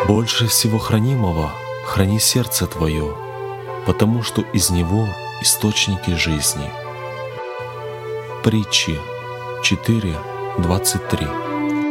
Больше всего хранимого храни сердце твое, потому что из него источники жизни. Притчи 4:23.